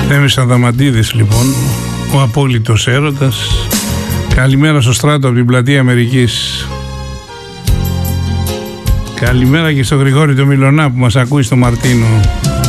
Θέμης Αδαμαντίδης λοιπόν, ο απόλυτος έρωτας. Καλημέρα στο Στράτο από την Πλατεία Αμερικής. Καλημέρα και στο Γρηγόρη το Μιλωνά που μας ακούει στο Μαρτίνο.